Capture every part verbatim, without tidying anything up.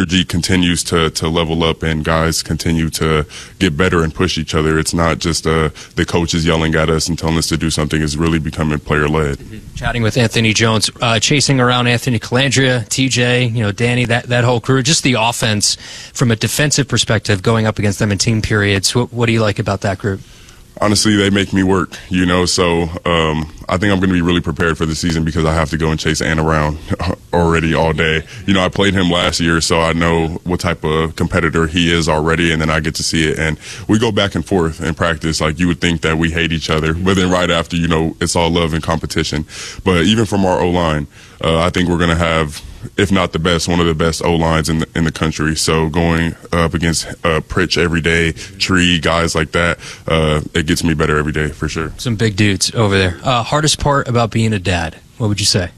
energy continues to, to level up and guys continue to get better and push each other. It's not just uh, the coaches yelling at us and telling us to do something. It's really becoming player-led. Mm-hmm. Chatting with Anthony Jones, uh, chasing around Anthony Calandria, T J, you know, Danny, that, that whole crew, just the offense from a defensive perspective going up against them in team periods. What, what do you like about that group? Honestly, they make me work, you know, so um, I think I'm going to be really prepared for the season because I have to go and chase Ant around already all day. You know, I played him last year, so I know what type of competitor he is already, and then I get to see it. And we go back and forth in practice. Like, you would think that we hate each other, but then right after, you know, it's all love and competition. But even from our O-line, uh, I think we're going to have, if not the best, one of the best O-lines in the, in the country. So going up against uh, Pritch every day, Tree, guys like that, uh, it gets me better every day for sure. Some big dudes over there. Uh, hardest part about being a dad, what would you say?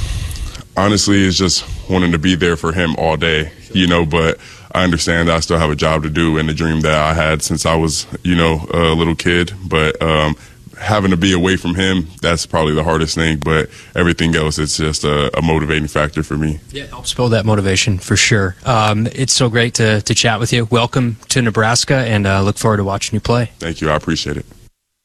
Honestly, it's just wanting to be there for him all day, you know, but I understand that I still have a job to do and the dream that I had since I was, you know, a little kid. But um, having to be away from him, that's probably the hardest thing. But everything else, it's just a, a motivating factor for me. Yeah, it helps build that motivation for sure. Um, it's so great to, to chat with you. Welcome to Nebraska, and uh, look forward to watching you play. Thank you. I appreciate it.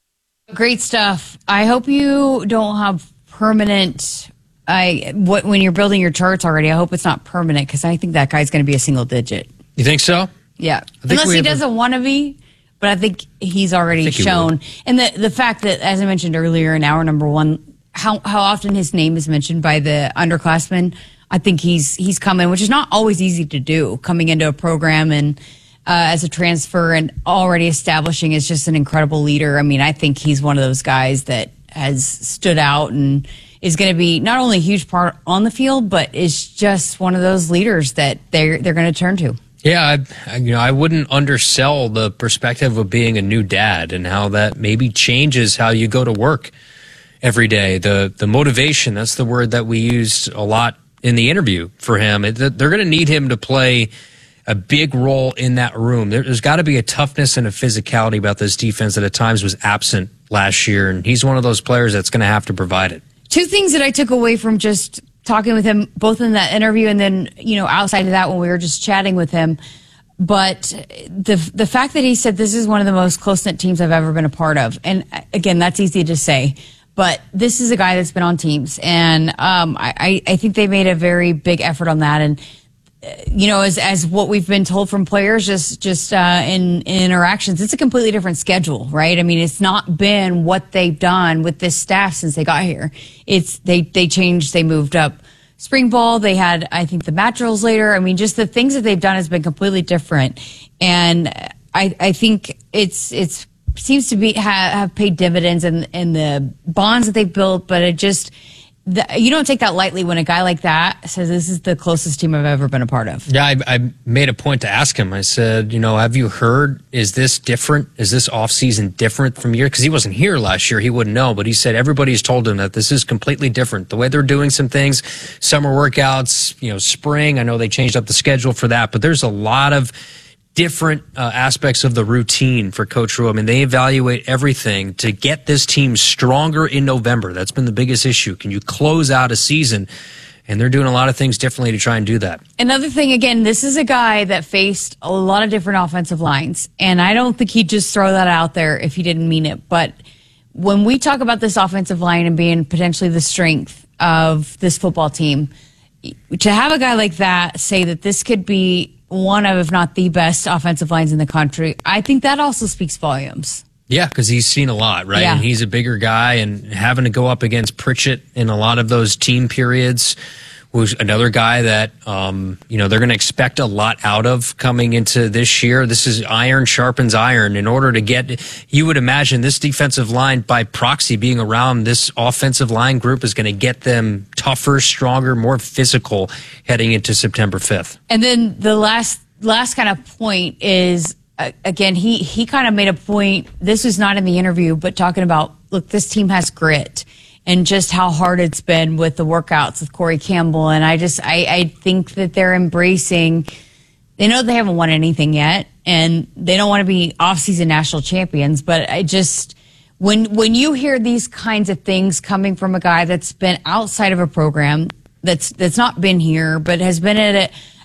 Great stuff. I hope you don't have permanent... I what when you're building your charts already, I hope it's not permanent because I think that guy's going to be a single digit. You think so? Yeah, unless he doesn't want to be, but I think he's already think shown. He and the the fact that, as I mentioned earlier in hour number one, how how often his name is mentioned by the underclassmen, I think he's he's coming, which is not always easy to do, coming into a program and uh, as a transfer and already establishing as just an incredible leader. I mean, I think he's one of those guys that has stood out and is going to be not only a huge part on the field, but is just one of those leaders that they're they're going to turn to. Yeah, I, you know, I wouldn't undersell the perspective of being a new dad and how that maybe changes how you go to work every day. The the motivation, that's the word that we used a lot in the interview for him. It, they're going to need him to play a big role in that room. There, there's got to be a toughness and a physicality about this defense that at times was absent last year, and he's one of those players that's going to have to provide it. Two things that I took away from just talking with him, both in that interview and then, you know, outside of that when we were just chatting with him. But the the fact that he said this is one of the most close-knit teams I've ever been a part of. And again, that's easy to say. But this is a guy that's been on teams. And um, I, I think they made a very big effort on that. And you know, as as what we've been told from players, just just uh, in, in interactions, it's a completely different schedule, right? I mean, it's not been what they've done with this staff since they got here. It's they they changed, they moved up spring ball. They had, I think, the mat drills later. I mean, just the things that they've done has been completely different, and I I think it's it's seems to be have, have paid dividends in in the bonds that they've built, but it just. The, you don't take that lightly when a guy like that says this is the closest team I've ever been a part of. Yeah, I, I made a point to ask him. I said, you know, have you heard, is this different? Is this offseason different from year? Because he wasn't here last year. He wouldn't know. But he said everybody's told him that this is completely different. The way they're doing some things, summer workouts, you know, spring. I know they changed up the schedule for that. But there's a lot of different uh, aspects of the routine for Coach Rhule. I mean, they evaluate everything to get this team stronger in November. That's been the biggest issue. Can you close out a season? And they're doing a lot of things differently to try and do that. Another thing, again, this is a guy that faced a lot of different offensive lines. And I don't think he'd just throw that out there if he didn't mean it. But when we talk about this offensive line and being potentially the strength of this football team, to have a guy like that say that this could be one of, if not the best offensive lines in the country, I think that also speaks volumes. Yeah, because he's seen a lot, right? Yeah. And he's a bigger guy, and having to go up against Pritchett in a lot of those team periods was another guy that, um, you know, they're going to expect a lot out of coming into this year. This is iron sharpens iron. In order to get, you would imagine this defensive line by proxy being around this offensive line group is going to get them tougher, stronger, more physical heading into September fifth. And then the last, last kind of point is, uh, again, he, he kind of made a point. This was not in the interview, but talking about, look, this team has grit. And just how hard it's been with the workouts with Corey Campbell. And I just, I, I think that they're embracing, they know they haven't won anything yet, and they don't want to be off-season national champions. But I just, when when you hear these kinds of things coming from a guy that's been outside of a program, that's that's not been here, but has been at a,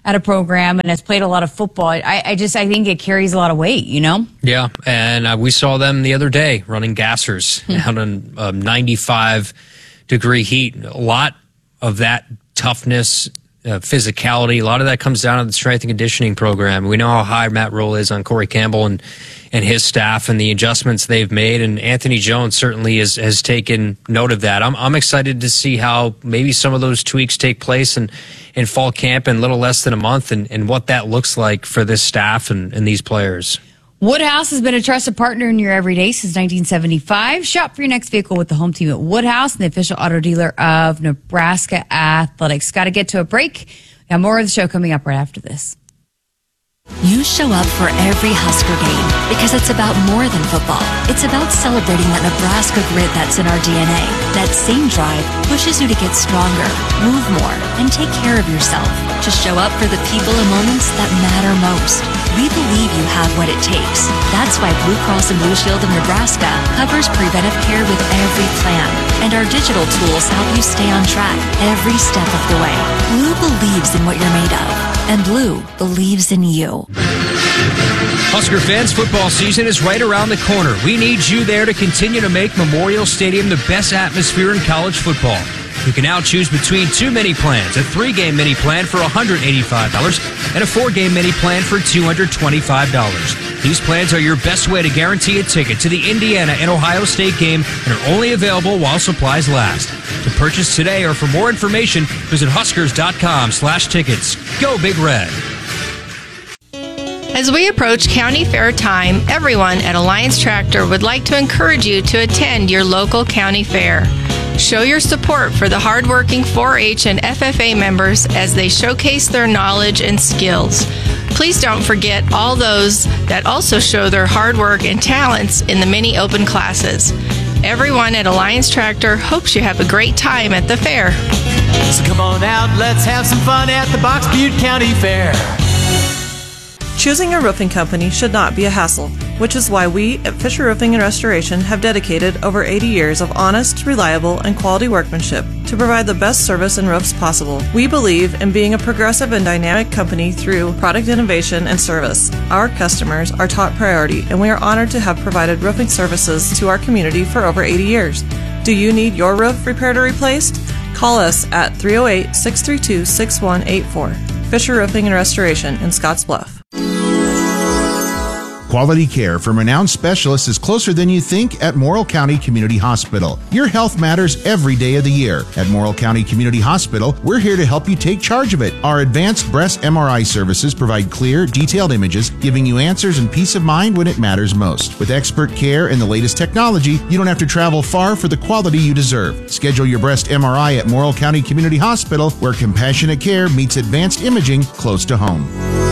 at a program and has played a lot of football. I, I just I think it carries a lot of weight, you know? Yeah, and uh, we saw them the other day running gassers out in um, ninety-five degree heat. A lot of that toughness, uh, physicality, a lot of that comes down to the strength and conditioning program. We know how high Matt Rule is on Corey Campbell and, and his staff and the adjustments they've made, and Anthony Jones certainly is, has taken note of that. I'm, I'm excited to see how maybe some of those tweaks take place in, in fall camp in a little less than a month, and, and what that looks like for this staff and, and these players. Woodhouse has been a trusted partner in your everyday since nineteen seventy-five. Shop for your next vehicle with the home team at Woodhouse, the official auto dealer of Nebraska Athletics. Got to get to a break. We have more of the show coming up right after this. You show up for every Husker game because it's about more than football. It's about celebrating that Nebraska grit that's in our D N A. That same drive pushes you to get stronger, move more, and take care of yourself. To show up for the people and moments that matter most. We believe you have what it takes. That's why Blue Cross and Blue Shield of Nebraska covers preventive care with every plan. And our digital tools help you stay on track every step of the way. Blue believes in what you're made of. And Blue believes in you. Husker fans, football season is right around the corner. We need you there to continue to make Memorial Stadium the best atmosphere in college football. You can now choose between two mini plans, a three-game mini plan for one hundred eighty-five dollars and a four-game mini plan for two hundred twenty-five dollars. These plans are your best way to guarantee a ticket to the Indiana and Ohio State game and are only available while supplies last. To purchase today or for more information, visit huskers.com slash tickets. Go Big Red. As we approach County Fair time, everyone at Alliance Tractor would like to encourage you to attend your local county fair. Show your support for the hardworking four H and F F A members as they showcase their knowledge and skills. Please don't forget all those that also show their hard work and talents in the many open classes. Everyone at Alliance Tractor hopes you have a great time at the fair. So come on out, let's have some fun at the Box Butte County Fair. Choosing a roofing company should not be a hassle, which is why we at Fisher Roofing and Restoration have dedicated over eighty years of honest, reliable, and quality workmanship to provide the best service and roofs possible. We believe in being a progressive and dynamic company through product innovation and service. Our customers are top priority, and we are honored to have provided roofing services to our community for over eighty years. Do you need your roof repaired or replaced? Call us at three oh eight, six three two, six one eight four. Fisher Roofing and Restoration in Scotts Bluff. Quality care from renowned specialists is closer than you think at Morrill County Community Hospital. Your health matters every day of the year. At Morrill County Community Hospital, we're here to help you take charge of it. Our advanced breast M R I services provide clear, detailed images, giving you answers and peace of mind when it matters most. With expert care and the latest technology, you don't have to travel far for the quality you deserve. Schedule your breast M R I at Morrill County Community Hospital, where compassionate care meets advanced imaging close to home.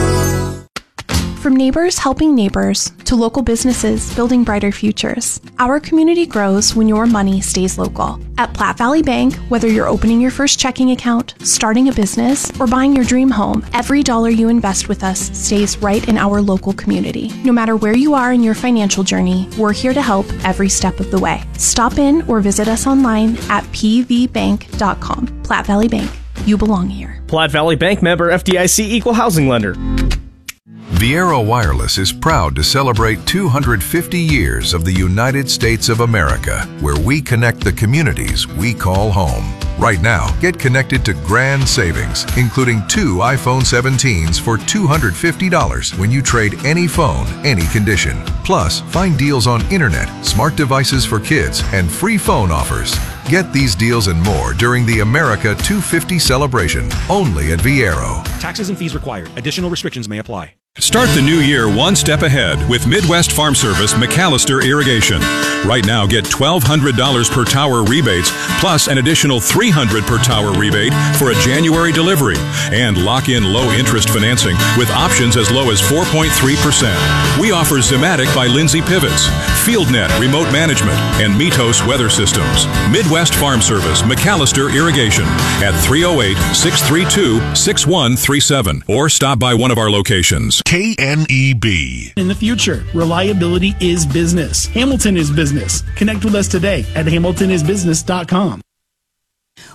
From neighbors helping neighbors to local businesses building brighter futures, our community grows when your money stays local. At Platte Valley Bank, whether you're opening your first checking account, starting a business, or buying your dream home, every dollar you invest with us stays right in our local community. No matter where you are in your financial journey, we're here to help every step of the way. Stop in or visit us online at p v bank dot com. Platte Valley Bank, you belong here. Platte Valley Bank, member F D I C, equal housing lender. Viaero Wireless is proud to celebrate two hundred fifty years of the United States of America, where we connect the communities we call home. Right now, get connected to grand savings, including two iPhone seventeens for two hundred fifty dollars when you trade any phone, any condition. Plus, find deals on internet, smart devices for kids, and free phone offers. Get these deals and more during the America two fifty celebration, only at Viaero. Taxes and fees required. Additional restrictions may apply. Start the new year one step ahead with Midwest Farm Service McAllister Irrigation. Right now, get twelve hundred dollars per tower rebates, plus an additional three hundred dollars per tower rebate for a January delivery, and lock in low-interest financing with options as low as four point three percent. We offer Zimatic by Lindsay Pivots, FieldNet Remote Management, and Mitos Weather Systems. Midwest Farm Service McAllister Irrigation at three oh eight, six three two, six one three seven or stop by one of our locations. K N E B. In the future, reliability is business. Hamilton is business. Connect with us today at hamilton is business dot com.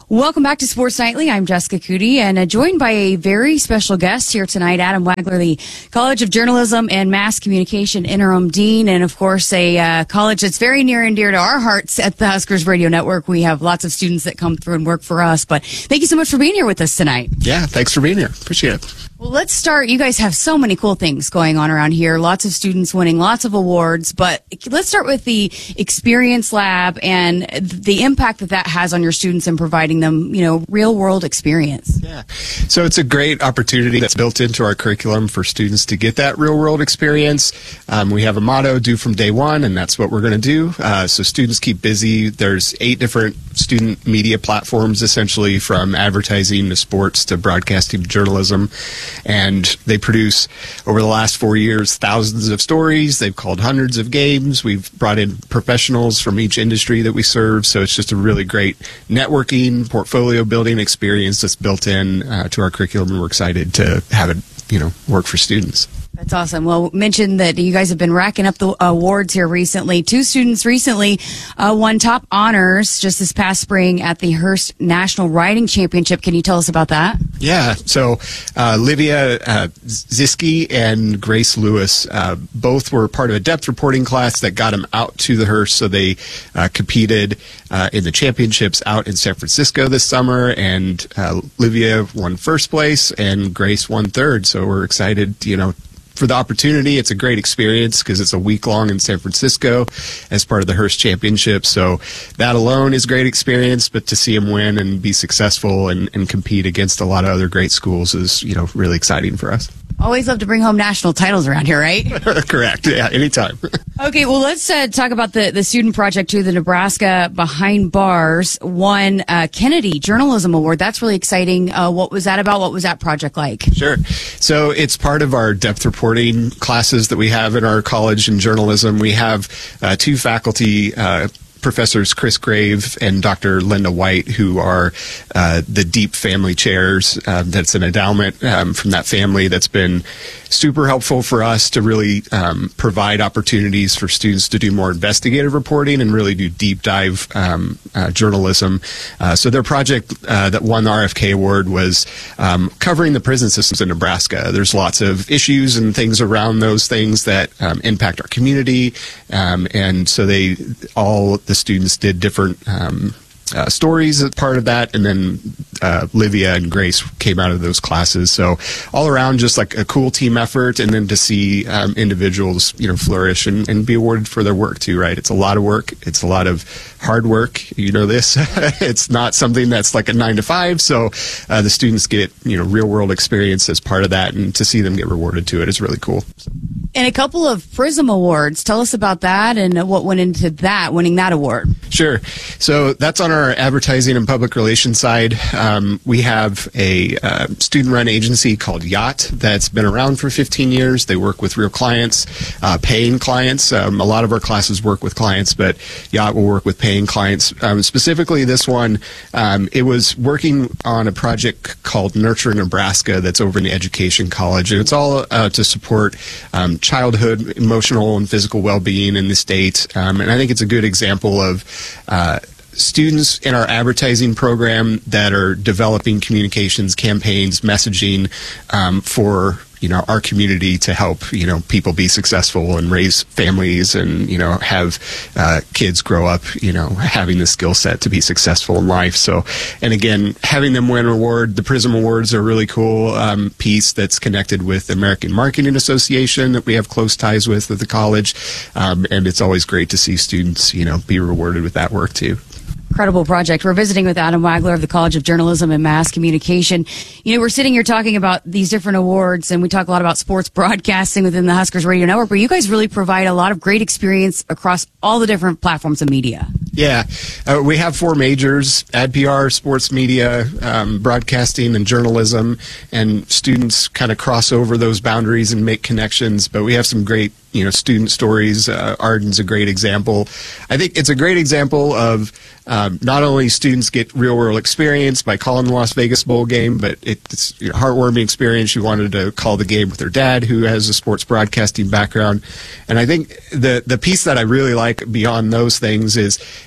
Welcome back to Sports Nightly. I'm Jessica Cootie, and uh, joined by a very special guest here tonight, Adam Wagler, the College of Journalism and Mass Communication Interim Dean, and of course a uh, college that's very near and dear to our hearts at the Huskers Radio Network. We have lots of students that come through and work for us, but thank you so much for being here with us tonight. Yeah, thanks for being here. Appreciate it. Well, let's start. You guys have so many cool things going on around here. Lots of students winning lots of awards, but let's start with the Experience Lab and the impact that that has on your students and providing them, you know, real world experience. Yeah. So it's a great opportunity that's built into our curriculum for students to get that real world experience. Um, we have a motto, do from day one, and that's what we're going to do. Uh, so students keep busy. There's eight different student media platforms, essentially from advertising to sports to broadcasting to journalism. And they produce, over the last four years, thousands of stories. They've called hundreds of games. We've brought in professionals from each industry that we serve. So it's just a really great networking, portfolio building experience that's built in uh, to our curriculum. And we're excited to have it, you know, work for students. That's awesome. Well, mentioned that you guys have been racking up the awards here recently. Two students recently uh, won top honors just this past spring at the Hearst National Writing Championship. Can you tell us about that? Yeah. So uh, Livia uh, Ziski and Grace Lewis uh, both were part of a depth reporting class that got them out to the Hearst. So they uh, competed uh, in the championships out in San Francisco this summer, and uh, Livia won first place and Grace won third. So we're excited, you know, for the opportunity. It's a great experience because it's a week long in San Francisco as part of the Hearst Championship. So that alone is a great experience, but to see them win and be successful and, and compete against a lot of other great schools is, you know, really exciting for us. Always love to bring home national titles around here, right? Correct. Yeah, anytime. Okay, well, let's uh, talk about the, the student project, too. The Nebraska Behind Bars won uh, Kennedy Journalism Award. That's really exciting. Uh, what was that about? What was that project like? Sure. So it's part of our depth reporting classes that we have in our college in journalism. We have uh, two faculty uh Professors Chris Grave and Doctor Linda White, who are uh, the Deep Family Chairs. Uh, that's an endowment um, from that family that's been super helpful for us to really um, provide opportunities for students to do more investigative reporting and really do deep dive um, uh, journalism. Uh, so their project uh, that won the R F K Award was um, covering the prison systems in Nebraska. There's lots of issues and things around those things that um, impact our community, um, and so they all the students did different um, uh, stories as part of that, and then uh, Livia and Grace came out of those classes. So all around, just like a cool team effort, and then to see um, individuals, you know, flourish and, and be awarded for their work too. Right? It's a lot of work. It's a lot of hard work. You know this. It's not something that's like a nine to five. So uh, the students get, you know, real world experience as part of that, and to see them get rewarded to it is really cool. So. And a couple of Prism Awards. Tell us about that and what went into that, winning that award. Sure. So that's on our advertising and public relations side. Um, we have a uh, student-run agency called Yacht that's been around for fifteen years. They work with real clients, uh, paying clients. Um, a lot of our classes work with clients, but Yacht will work with paying clients. Um, specifically, this one, um, it was working on a project called Nurture Nebraska that's over in the Education College, and it's all uh, to support um, childhood emotional and physical well-being in the state. Um, and I think it's a good example of uh, students in our advertising program that are developing communications, campaigns, messaging um, for you know our community to help you know people be successful and raise families and you know have uh, kids grow up you know having the skill set to be successful in life. So, and again, having them win an award, the Prism Awards are a really cool um, piece that's connected with the American Marketing Association that we have close ties with at the college, um, and it's always great to see students you know be rewarded with that work too. Incredible project. We're visiting with Adam Wagler of the College of Journalism and Mass Communication. You know, we're sitting here talking about these different awards, and we talk a lot about sports broadcasting within the Huskers Radio Network, but you guys really provide a lot of great experience across all the different platforms of media. Yeah. Uh, we have four majors: ad P R, sports media, um, broadcasting, and journalism, and students kind of cross over those boundaries and make connections, but we have some great you know, student stories. Uh, Arden's a great example. I think it's a great example of um, not only students get real-world experience by calling the Las Vegas Bowl game, but it's a you know, heartwarming experience. She wanted to call the game with her dad, who has a sports broadcasting background. And I think the the piece that I really like beyond those things is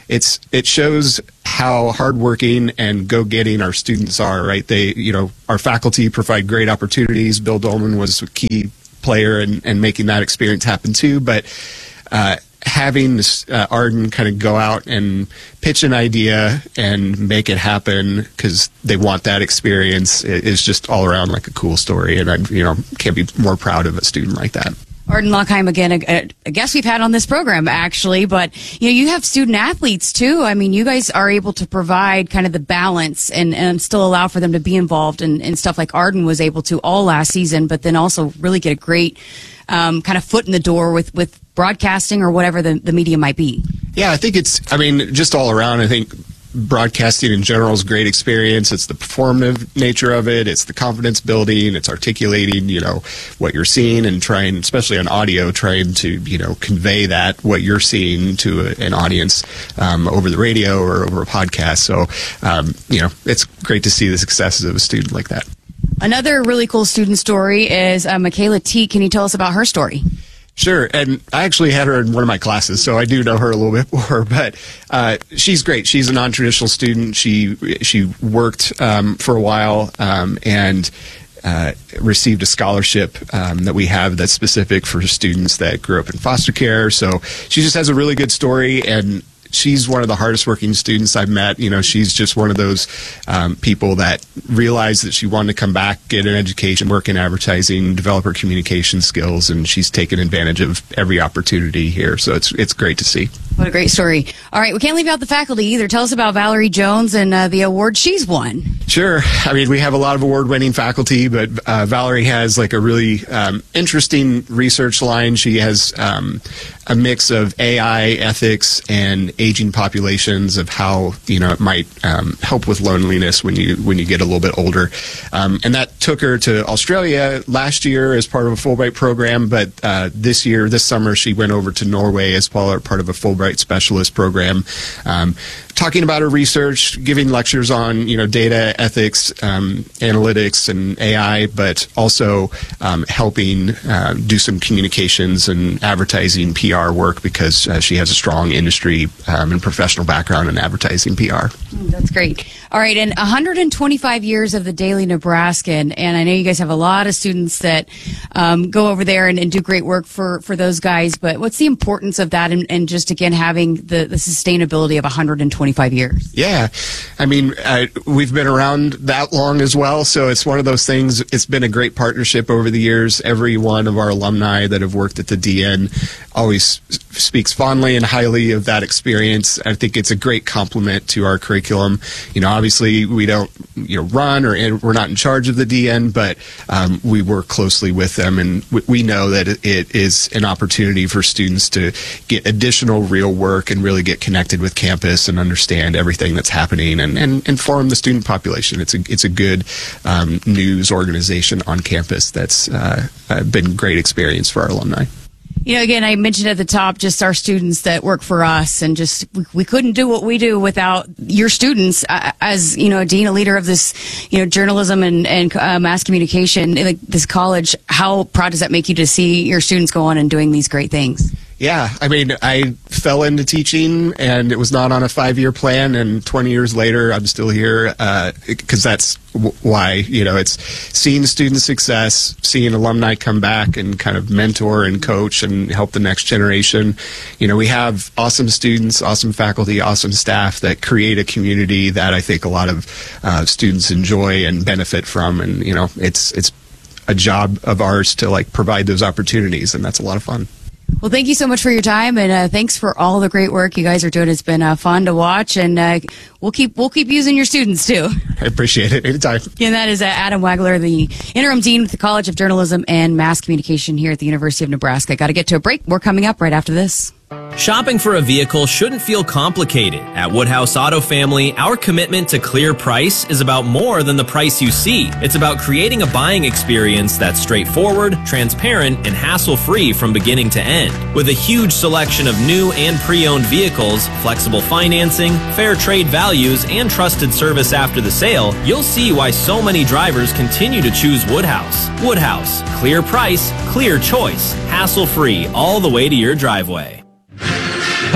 it's it shows how hardworking and go-getting our students are, right? They, you know, our faculty provide great opportunities. Bill Dolman was a key player in, in making that experience happen too, but uh, having this, uh, Arden kind of go out and pitch an idea and make it happen because they want that experience is just all around like a cool story, and I, you know, can't be more proud of a student like that. Arden Lockheim, again, a, a guest we've had on this program, actually, but you know, you have student athletes too. I mean, you guys are able to provide kind of the balance and, and still allow for them to be involved in, in stuff like Arden was able to all last season, but then also really get a great um, kind of foot in the door with, with broadcasting or whatever the, the media might be. Yeah, I think it's, I mean, just all around, I think broadcasting in general is a great experience. It's the performative nature of it. It's the confidence building. It's articulating, you know, what you're seeing and trying, especially on audio, trying to, you know, convey that, what you're seeing to a, an audience um, over the radio or over a podcast. So, um, you know, it's great to see the successes of a student like that. Another really cool student story is uh, Michaela T. Can you tell us about her story? Sure, and I actually had her in one of my classes, so I do know her a little bit more. But uh, she's great. She's a non-traditional student. She she worked um, for a while um, and uh, received a scholarship um, that we have that's specific for students that grew up in foster care. So she just has a really good story, and she's one of the hardest working students I've met. You know, she's just one of those um, people that realized that she wanted to come back, get an education, work in advertising, develop her communication skills, and she's taken advantage of every opportunity here. So it's it's great to see. What a great story. All right, we can't leave out the faculty either. Tell us about Valerie Jones and uh, the award she's won. Sure. I mean, we have a lot of award-winning faculty, but uh, Valerie has like a really um, interesting research line. She has um, a mix of A I, ethics, and aging populations, of how, you know, it might um, help with loneliness when you when you get a little bit older. Um, and that took her to Australia last year as part of a Fulbright program, but uh, this year, this summer, she went over to Norway as part of a Fulbright specialist program, um, talking about her research, giving lectures on, you know, data, ethics, um, analytics, and A I, but also um, helping uh, do some communications and advertising P R work, because uh, she has a strong industry um, and professional background in advertising P R. That's great. All right, and one hundred twenty-five years of the Daily Nebraskan, and I know you guys have a lot of students that um, go over there and, and do great work for, for those guys, but what's the importance of that, and, and just, again, having the, the sustainability of one hundred twenty-five years? Yeah, I mean, uh, we've been around that long as well, so it's one of those things. It's been a great partnership over the years. Every one of our alumni that have worked at the D N always speaks fondly and highly of that experience. I think it's a great complement to our curriculum. You know, obviously we don't, you know, run or we're not in charge of the D N, but um, we work closely with them, and we know that it is an opportunity for students to get additional real work and really get connected with campus and understand everything that's happening, and, and inform the student population. It's a it's a good um, news organization on campus that's uh, been a great experience for our alumni. You know, again, I mentioned at the top just our students that work for us, and just we, we couldn't do what we do without your students. Uh, as, you know, a dean, a leader of this, you know, journalism and, and uh, mass communication, like this college, how proud does that make you to see your students go on and doing these great things? Yeah, I mean, I fell into teaching, and it was not on a five-year plan, and twenty years later, I'm still here, because uh, that's w- why, you know, it's seeing student success, seeing alumni come back and kind of mentor and coach and help the next generation. You know, we have awesome students, awesome faculty, awesome staff that create a community that I think a lot of uh, students enjoy and benefit from, and, you know, it's it's a job of ours to, like, provide those opportunities, and that's a lot of fun. Well, thank you so much for your time, and uh, thanks for all the great work you guys are doing. It's been uh, fun to watch, and uh, we'll keep we'll keep using your students too. I appreciate it. Anytime. And that is uh, Adam Wagler, the interim dean with the College of Journalism and Mass Communication here at the University of Nebraska. Got to get to a break. We're coming up right after this. Shopping for a vehicle shouldn't feel complicated. At Woodhouse Auto Family, our commitment to clear price is about more than the price you see. It's about creating a buying experience that's straightforward, transparent, and hassle-free from beginning to end. With a huge selection of new and pre-owned vehicles, flexible financing, fair trade values, and trusted service after the sale, you'll see why so many drivers continue to choose Woodhouse. Woodhouse, clear price, clear choice, hassle-free all the way to your driveway.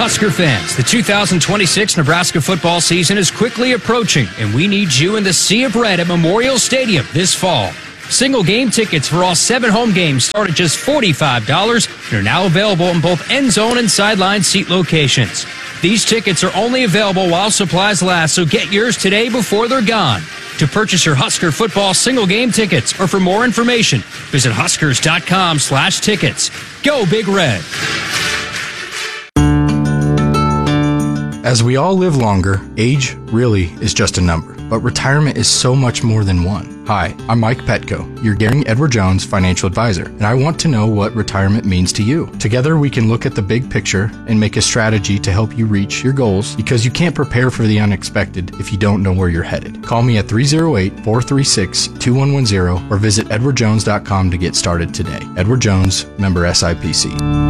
Husker fans, the two thousand twenty-six Nebraska football season is quickly approaching, and we need you in the Sea of Red at Memorial Stadium this fall. Single game tickets for all seven home games start at just forty-five dollars and are now available in both end zone and sideline seat locations. These tickets are only available while supplies last, so get yours today before they're gone. To purchase your Husker football single game tickets or for more information, visit huskers.com slash tickets. Go Big Red. As we all live longer, age really is just a number, but retirement is so much more than one. Hi, I'm Mike Petco, your Gary Edward Jones financial advisor, and I want to know what retirement means to you. Together we can look at the big picture and make a strategy to help you reach your goals, because you can't prepare for the unexpected if you don't know where you're headed. Call me at three oh eight, four three six, two one one zero or visit edward jones dot com to get started today. Edward Jones, member S I P C.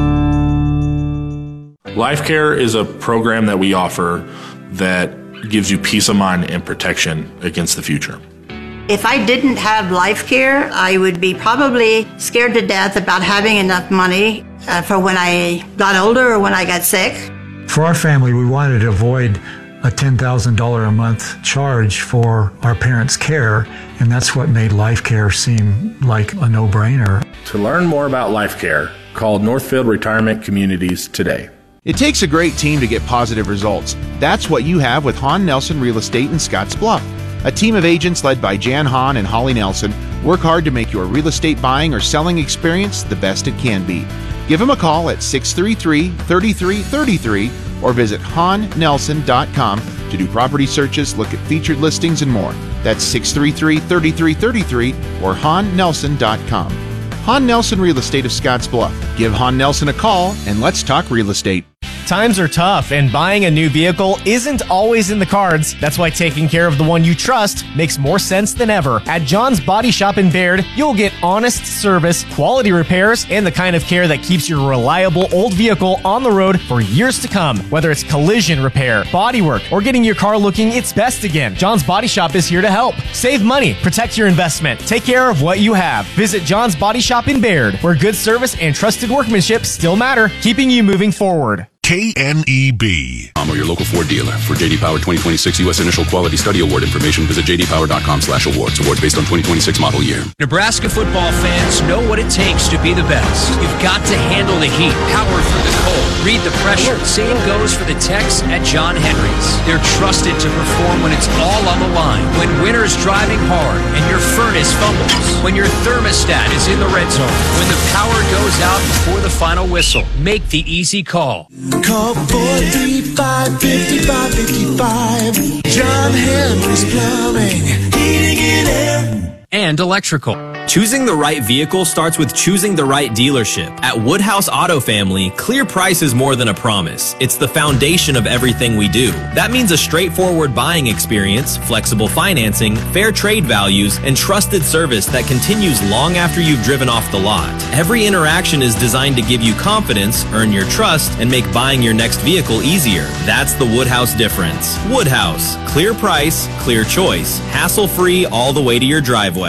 LifeCare is a program that we offer that gives you peace of mind and protection against the future. If I didn't have LifeCare, I would be probably scared to death about having enough money uh, for when I got older or when I got sick. For our family, we wanted to avoid a ten thousand dollars a month charge for our parents' care, and that's what made LifeCare seem like a no-brainer. To learn more about LifeCare, call Northfield Retirement Communities today. It takes a great team to get positive results. That's what you have with Hahn Nelson Real Estate in Scotts Bluff. A team of agents led by Jan Hahn and Holly Nelson work hard to make your real estate buying or selling experience the best it can be. Give them a call at six three three, three three three three or visit hahn nelson dot com to do property searches, look at featured listings, and more. That's six three three, three three three three or hahn nelson dot com. Hahn Nelson Real Estate of Scotts Bluff. Give Hahn Nelson a call and let's talk real estate. Times are tough, and buying a new vehicle isn't always in the cards. That's why taking care of the one you trust makes more sense than ever. At John's Body Shop in Baird, you'll get honest service, quality repairs, and the kind of care that keeps your reliable old vehicle on the road for years to come. Whether it's collision repair, bodywork, or getting your car looking its best again, John's Body Shop is here to help. Save money, protect your investment, take care of what you have. Visit John's Body Shop in Baird, where good service and trusted workmanship still matter, keeping you moving forward. K N E B. I'm your local Ford dealer. For J D Power twenty twenty-six U S Initial Quality Study Award information, visit j d power dot com slash awards. Awards based on twenty twenty-six model year. Nebraska football fans know what it takes to be the best. You've got to handle the heat, power through the cold, read the pressure. Same goes for the techs at John Henry's. They're trusted to perform when it's all on the line, when winter's driving hard and your furnace fumbles, when your thermostat is in the red zone, when the power goes out before the final whistle. Make the easy call. Call four three five, five five five five. John Henry's Plumbing, Heating and Air. And electrical. Choosing the right vehicle starts with choosing the right dealership. At Woodhouse Auto Family, clear price is more than a promise. It's the foundation of everything we do. That means a straightforward buying experience, flexible financing, fair trade values, and trusted service that continues long after you've driven off the lot. Every interaction is designed to give you confidence, earn your trust, and make buying your next vehicle easier. That's the Woodhouse difference. Woodhouse. Clear price, clear choice. Hassle-free all the way to your driveway.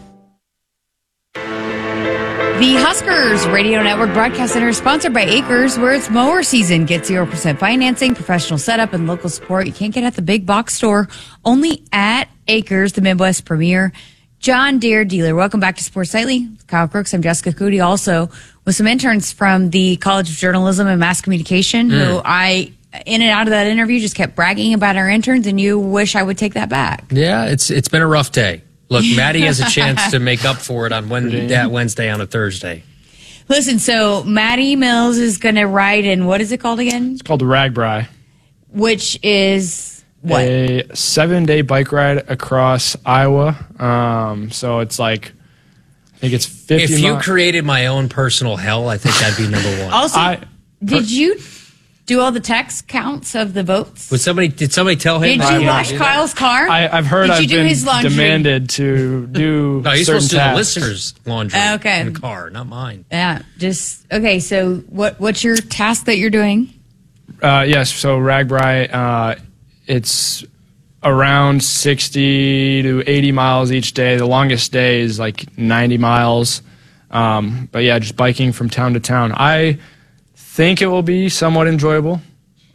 The Huskers Radio Network Broadcast Center is sponsored by Acres, where it's mower season. Get zero percent financing, professional setup, and local support you can't get at the big box store. Only at Acres, the Midwest premier John Deere dealer. Welcome back to Sports Nightly. Kyle Crooks, I'm Jessica Cootie, also with some interns from the College of Journalism and Mass Communication, mm. who I, in and out of that interview, just kept bragging about our interns, and you wish I would take that back. Yeah, it's it's been a rough day. Look, Maddie has a chance to make up for it on Wednesday, that Wednesday on a Thursday. Listen, so Maddie Mills is going to ride in, what is it called again? It's called the RAGBRAI. Which is what? A seven-day bike ride across Iowa. Um, so it's like, I think it's fifty If you mi- created my own personal hell, I think that'd be number one. Also, I, did you do all the text counts of the votes? Would somebody, did somebody tell him? Did you wash Kyle's car? I, I've heard did I've you do been his laundry? demanded to do No, he's certain supposed to do the tasks. listeners' laundry Okay. in the car, not mine. Yeah, just, okay, so what what's your task that you're doing? Uh, yes, so RAGBRAI, uh, it's around sixty to eighty miles each day. The longest day is like ninety miles. Um, but yeah, just biking from town to town. I think it will be somewhat enjoyable.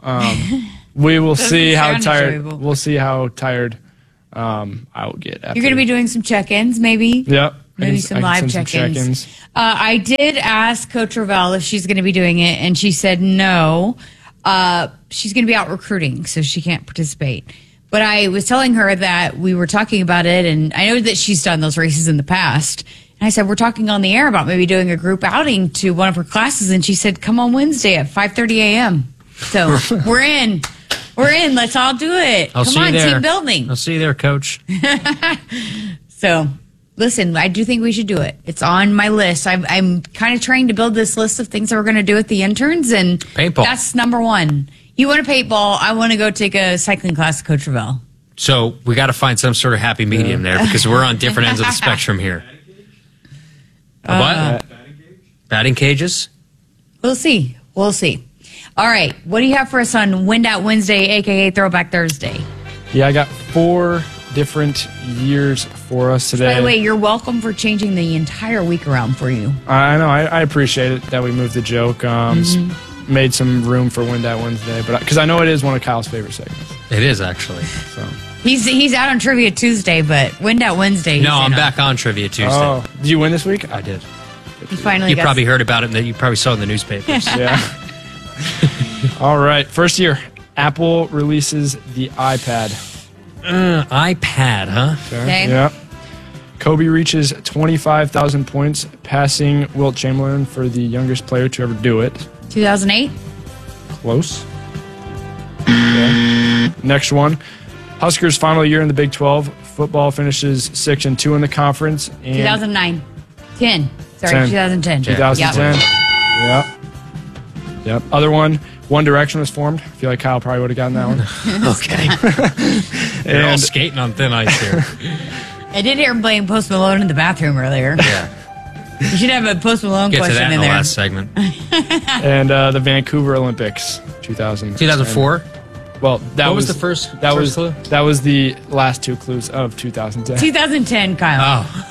Um, we will Doesn't see how sound tired. enjoyable. We'll see how tired um, I will get. After. You're going to be doing some check-ins, maybe? Yep. I Maybe can- some I can live send some check-ins. check-ins. Uh, I did ask Coach Ravel if she's going to be doing it, and she said no. Uh, she's going to be out recruiting, so she can't participate. But I was telling her that we were talking about it, and I know that she's done those races in the past. And I said, we're talking on the air about maybe doing a group outing to one of her classes, and she said, come on Wednesday at five thirty a.m. So we're in. We're in. Let's all do it. I'll Come see on, you there. team building. I'll see you there, Coach. So, listen, I do think we should do it. It's on my list. I'm, I'm kind of trying to build this list of things that we're going to do with the interns, and Paintball. that's number one. You want to paintball? I want to go take a cycling class with Coach Ravel. So we got to find some sort of happy medium there because we're on different ends of the spectrum here. A what? Uh, Batting cages? We'll see. We'll see. All right. What do you have for us on Wind Out Wednesday, a k a. Throwback Thursday? Yeah, I got four different years for us today. By the way, you're welcome for changing the entire week around for you. I know. I, I appreciate it that we moved the joke. Um, s- Mhm. made some room for Wind Out Wednesday, but because I know it is one of Kyle's favorite segments. It is actually. So He's he's out on Trivia Tuesday, but Wind Out Wednesday. No, he's I'm in on. back on Trivia Tuesday. Oh, did you win this week? I did. He finally You got probably heard about it. And you probably saw it in the newspapers. Yeah. All right. First year, Apple releases the iPad. Uh, iPad, huh? Okay. Yeah. Kobe reaches twenty-five thousand points, passing Wilt Chamberlain for the youngest player to ever do it. two thousand eight. Close. Okay. Next one. Huskers' final year in the Big twelve. Football finishes six and two in the conference. And two thousand nine. ten. Sorry, ten. twenty ten. twenty ten. Yep. Yep. Yep. Other one. One Direction was formed. I feel like Kyle probably would have gotten that one. Okay. You're all And- skating on thin ice here. I did hear him playing Post Malone in the bathroom earlier. Yeah. You should have a Post Malone Get to question that in in the there. last segment. and uh, the Vancouver Olympics, two thousand. two thousand four? Well, that What was was, the first- That first was clue? that was the last two clues of two thousand ten. twenty ten, Kyle. Oh.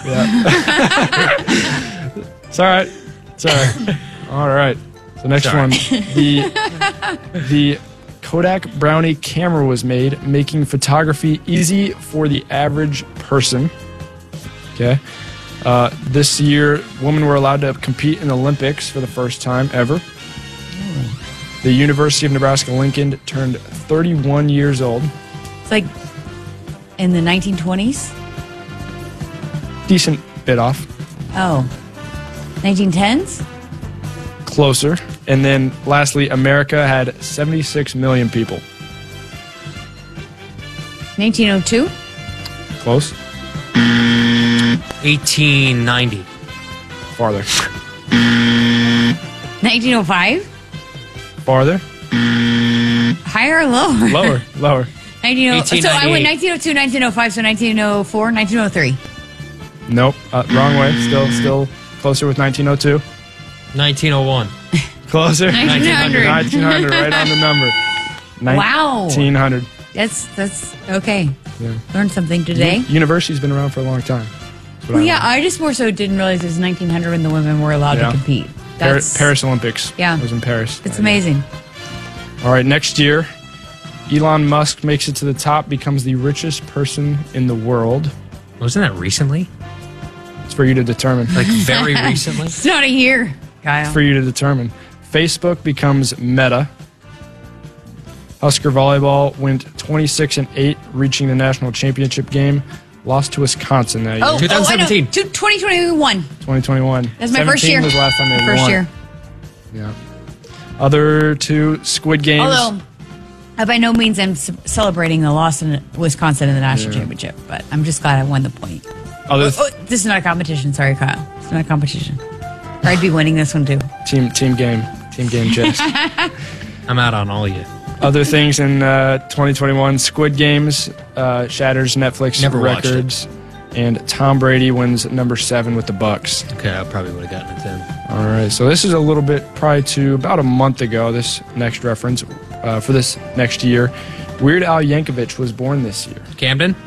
Yeah. It's all right. It's all right. All right. So next Sorry. one, the the Kodak Brownie camera was made, making photography easy for the average person. Okay. Uh, this year, women were allowed to compete in the Olympics for the first time ever. The University of Nebraska-Lincoln turned thirty-one years old. It's like in the nineteen twenties. Decent bit off. Oh. nineteen tens? Closer. And then lastly, America had seventy-six million people. nineteen oh two? Close. eighteen ninety. Farther. nineteen oh five? Farther. Higher or lower? Lower. Lower. nineteen oh So I went eighteen ninety-eight. nineteen oh two, nineteen oh five, so nineteen oh four, nineteen oh three. Nope. Uh, wrong way. Still still closer with nineteen oh two. nineteen oh one. Closer. nineteen hundred. nineteen hundred. Right on the number. Wow. nineteen hundred. That's that's okay. Yeah. Learned something today. U- University's been around for a long time. That's what Well, I yeah, learned. I just more so didn't realize it was nineteen hundred when the women were allowed Yeah. to compete. Par- That's Paris Olympics. Yeah. It was in Paris. It's amazing. All right, next year, Elon Musk makes it to the top, becomes the richest person in the world. Wasn't that recently? It's for you to determine. Like very recently? It's not a year, Kyle. It's for you to determine. Facebook becomes Meta. Husker volleyball went twenty-six and eight, reaching the national championship game. Lost to Wisconsin that year. Oh, oh, I know. Two- twenty twenty-one. twenty twenty-one. That's my first year. was the last time they My first won. year. Yeah. Other two Squid Games. Although, uh, by no means I'm c- celebrating the loss in Wisconsin in the national Yeah. championship, but I'm just glad I won the point. Other Oh, oh, this is not a competition. Sorry, Kyle. It's not a competition. Or I'd be winning this one too. team team game. Team game gist. I'm out on all you. Other things in uh, twenty twenty-one, Squid Games uh, shatters Netflix Never watched records, and Tom Brady wins number seven with the Bucks. Okay, I probably would have gotten it then. All right, so this is a little bit probably to about a month ago. This next reference uh, for this next year, Weird Al Yankovic was born this year. Camden.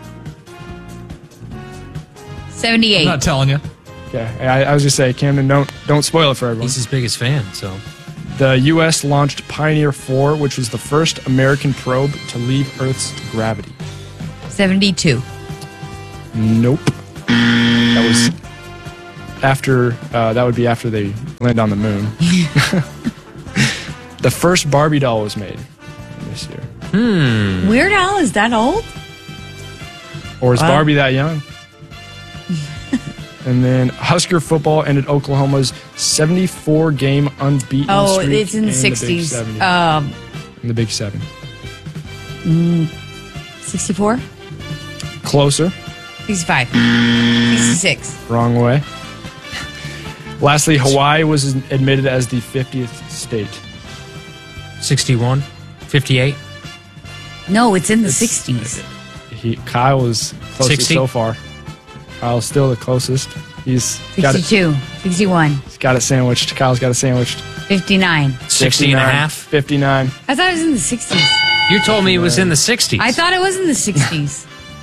seventy-eight. telling you. Okay, I, I was just say, Camden, don't don't spoil it for everyone. He's his biggest fan, so. The U S launched Pioneer four, which was the first American probe to leave Earth's gravity. seventy-two. Nope. That was after, uh, that would be after they land on the moon. The first Barbie doll was made this year. Hmm. Weird Al, is that old? Or is Wow. Barbie that young? And then Husker football ended Oklahoma's seventy-four game unbeaten Oh, streak it's in the Big sixties. seven. Um, in the Big Seven. mm, sixty-four? Closer. sixty-five. sixty-six. Wrong way. Lastly, Hawaii was admitted as the fiftieth state. sixty-one? fifty-eight? No, it's in the It's- sixties. He, Kyle was closest sixty? so far. Kyle's still the closest. He's got it, sixty-two. sixty-one. he's got it sandwiched. Kyle's got it sandwiched. fifty-nine. sixty and a half? fifty-nine. I thought it was in the sixties. You told me it was in the sixties. I thought it was in the sixties.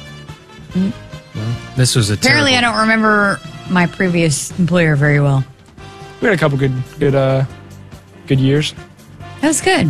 This was a Apparently, terrible- I don't remember my previous employer very well. We had a couple good, good, uh, good years. That was good.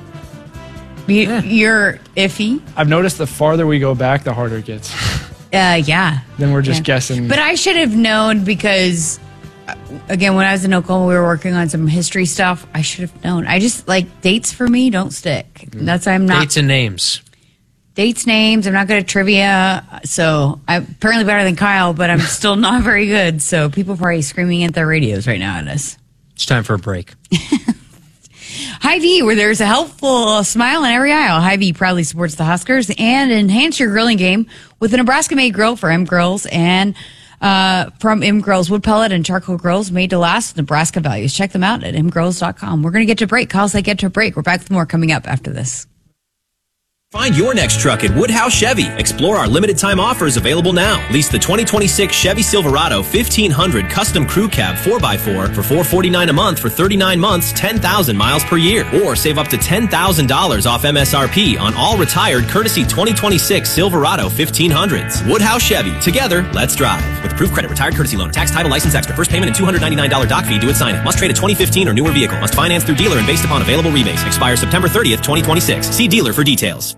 You, You're iffy. I've noticed the farther we go back, the harder it gets. Uh, yeah. Then we're just Yeah. guessing. But I should have known because, uh, again, when I was in Oklahoma, we were working on some history stuff. I should have known. I just, like, dates for me don't stick. That's why I'm not. Dates and names. Dates, names. I'm not good at trivia. So I'm apparently better than Kyle, but I'm still not very good. So people are probably screaming at their radios right now at us. It's time for a break. Hy-Vee, where there's a helpful smile in every aisle. Hy-Vee proudly supports the Huskers and enhance your grilling game with a Nebraska-made grill for M Grills and uh, from M Grills wood pellet and charcoal grills made to last with Nebraska values. Check them out at m grills dot com. We're going to get to break. Kyle's like, get to a break. We're back with more coming up after this. Find your next truck at Woodhouse Chevy. Explore our limited time offers available now. Lease the twenty twenty-six Chevy Silverado fifteen hundred Custom Crew Cab four by four for four hundred forty-nine dollars a month for thirty-nine months, ten thousand miles per year. Or save up to ten thousand dollars off M S R P on all retired courtesy twenty twenty-six Silverado fifteen hundreds. Woodhouse Chevy. Together, let's drive. With approved credit, retired courtesy loan, tax, title, license extra. First payment and two hundred ninety-nine dollars doc fee due at sign up. Must trade a twenty fifteen or newer vehicle. Must finance through dealer and based upon available rebates. Expires September thirtieth, twenty twenty-six. See dealer for details.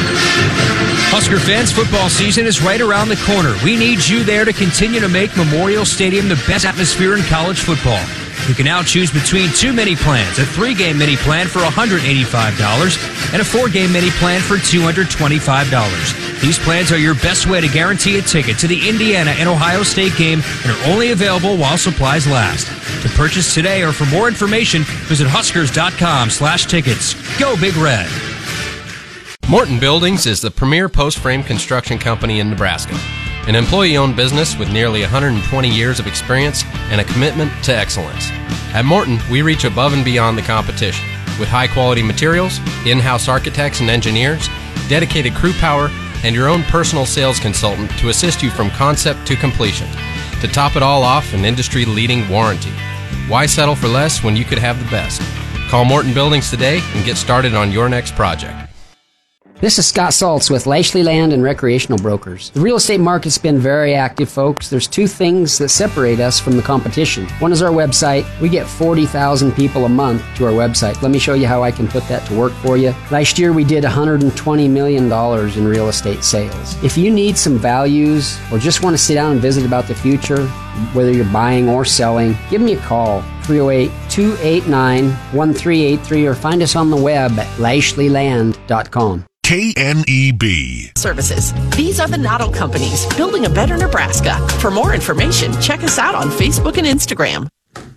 Husker fans, football season is right around the corner. We need you there to continue to make Memorial Stadium the best atmosphere in college football. You can now choose between two mini plans, a three-game mini plan for one hundred eighty-five dollars and a four-game mini plan for two hundred twenty-five dollars. These plans are your best way to guarantee a ticket to the Indiana and Ohio State game and are only available while supplies last. To purchase today or for more information, visit huskers.com slash tickets. Go Big Red. Morton Buildings is the premier post-frame construction company in Nebraska. An employee-owned business with nearly one hundred twenty years of experience and a commitment to excellence. At Morton, we reach above and beyond the competition with high-quality materials, in-house architects and engineers, dedicated crew power, and your own personal sales consultant to assist you from concept to completion. To top it all off, an industry-leading warranty. Why settle for less when you could have the best? Call Morton Buildings today and get started on your next project. This is Scott Saltz with Lashley Land and Recreational Brokers. The real estate market's been very active, folks. There's two things that separate us from the competition. One is our website. We get forty thousand people a month to our website. Let me show you how I can put that to work for you. Last year we did one hundred twenty million dollars in real estate sales. If you need some values or just want to sit down and visit about the future, whether you're buying or selling, give me a call. three oh eight, two eight nine, one three eight three or find us on the web at lashley land dot com. K N E B. Services. These are the Noddle Companies, building a better Nebraska. For more information, check us out on Facebook and Instagram.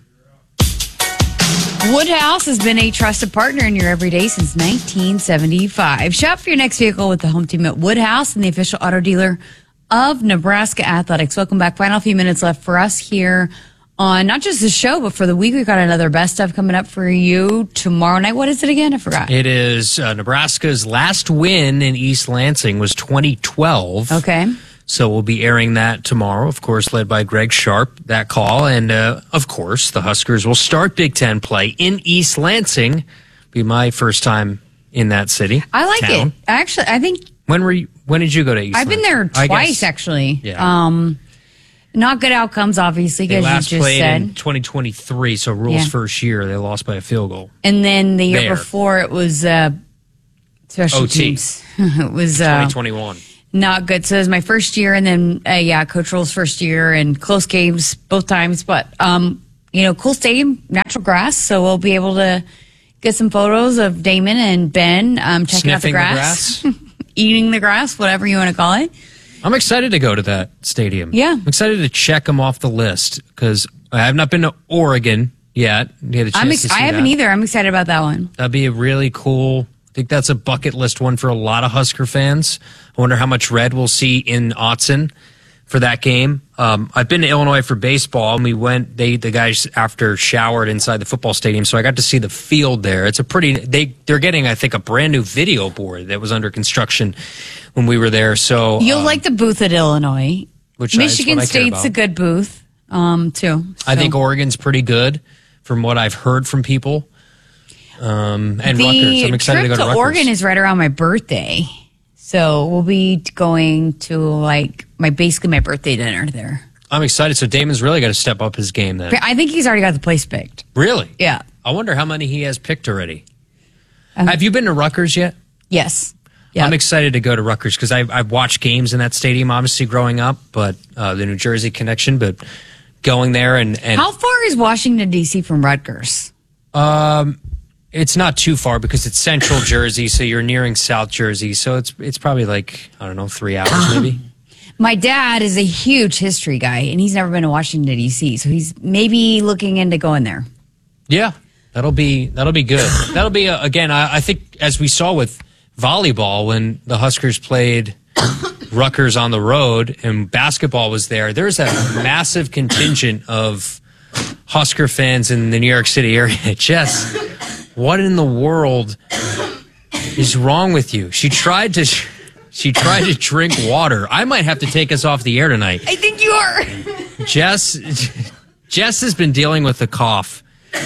Woodhouse has been a trusted partner in your everyday since nineteen seventy-five. Shop for your next vehicle with the home team at Woodhouse and the official auto dealer of Nebraska Athletics. Welcome back. Final few minutes left for us here on not just the show, but for the week. We've got another best stuff coming up for you tomorrow night. What is it again? I forgot. It is uh, Nebraska's last win in East Lansing was twenty twelve. Okay. So we'll be airing that tomorrow, of course, led by Greg Sharp, that call. And, uh, of course, the Huskers will start Big Ten play in East Lansing. Be my first time in that city. I like town. it. Actually, I think When were you, when did you go to East I've been Lansing? there I twice, guess- actually. Yeah. Um, Not good outcomes, obviously, They because you last just played said. in twenty twenty-three, so Rule's Yeah. first year, they lost by a field goal. And then the year There. before, it was uh, special O T. teams. It was uh, twenty twenty-one. not good. So it was my first year, and then uh, yeah, Coach Rule's first year, and close games both times. But um, you know, cool stadium, natural grass, so we'll be able to get some photos of Damon and Ben um, checking out the Sniffing the grass, eating the grass, whatever you want to call it. I'm excited to go to that stadium. Yeah. I'm excited to check them off the list because I have not been to Oregon yet. Get a chance I'm ex- to see I haven't that. either. I'm excited about that one. That'd be a really cool. I think that's a bucket list one for a lot of Husker fans. I wonder how much red we'll see in Autzen for that game. Um, I've been to Illinois for baseball, and we went. They the guys after showered inside the football stadium, so I got to see the field there. It's a pretty. They they're getting, I think, a brand new video board that was under construction when we were there. So You'll um, like the booth at Illinois. Which I- is Michigan what I care State's about. a good booth um, too. I So. think Oregon's pretty good from what I've heard from people. Um, and the Rutgers. I'm excited trip to go to, Rutgers. Oregon is right around my birthday, so we'll be going to like my basically my birthday dinner there. I'm excited. So Damon's really got to step up his game then. I think he's already got the place picked. Really? Yeah. I wonder how many he has picked already. Um, Have you been to Rutgers yet? Yes. I'm excited to go to Rutgers because I've, I've watched games in that stadium, obviously growing up, but uh, the New Jersey connection. But going there and, and How far is Washington D C from Rutgers? um, it's not too far because it's Central Jersey, so you're nearing South Jersey. So it's it's probably like I don't know three hours maybe. My dad is a huge history guy, and he's never been to Washington D C, so he's maybe looking into going there. Yeah, that'll be that'll be good. That'll be uh, again. I, I think as we saw with volleyball when the Huskers played Rutgers on the road and basketball was there. There's a massive contingent of Husker fans in the New York City area. Jess, what in the world is wrong with you? She tried to she tried to drink water. I might have to take us off the air tonight. I think you are. Jess Jess has been dealing with a cough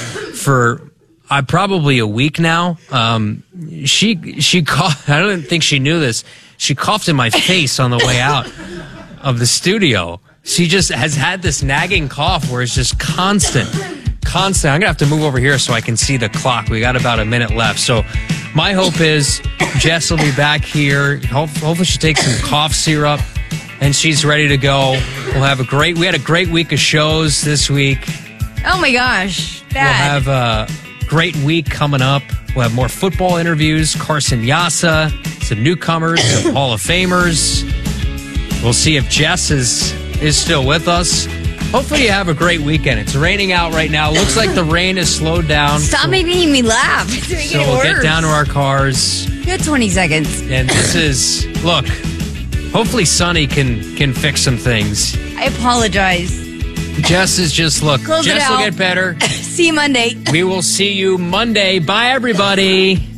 for uh, probably a week now. Um, she she coughed. I don't think she knew this. She coughed in my face on the way out of the studio. She just has had this nagging cough where it's just constant, constant. I'm gonna have to move over here so I can see the clock. We got about a minute left. So my hope is Jess will be back here. Hope, hopefully she takes some cough syrup and she's ready to go. We'll have a great. We had a great week of shows this week. Oh my gosh, We'll Dad. have a great week coming up. We'll have more football interviews. Carson Yassa, some newcomers, some Hall of Famers. We'll see if Jess is is still with us. Hopefully you have a great weekend. It's raining out right now. Looks like the rain has slowed down. Stop making me laugh. It's making So it we'll worse. get down to our cars. You had twenty seconds. And this is, look, hopefully Sonny can can fix some things. I apologize. Jess is just, look, Close it Jess will out. get better. See you Monday. We will see you Monday. Bye, everybody.